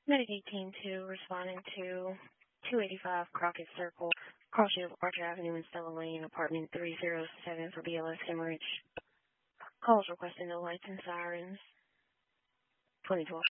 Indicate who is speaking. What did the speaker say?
Speaker 1: Medic 18-2 responding to 285 Crockett Circle, Carl Shield, Archer Avenue, and Stella Lane, apartment 307 for BLS Hemorrhage. Calls requesting no lights and sirens. 2012.